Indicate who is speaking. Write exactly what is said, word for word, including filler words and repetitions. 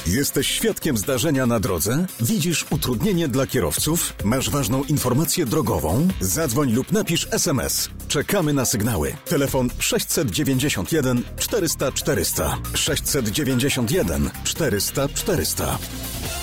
Speaker 1: Jesteś świadkiem zdarzenia na drodze? Widzisz utrudnienie dla kierowców? Masz ważną informację drogową? Zadzwoń lub napisz es em es. Czekamy na sygnały. Telefon sześć dziewięćdziesiąt jeden czterysta czterysta. sześć dziewięćdziesiąt jeden czterysta czterysta.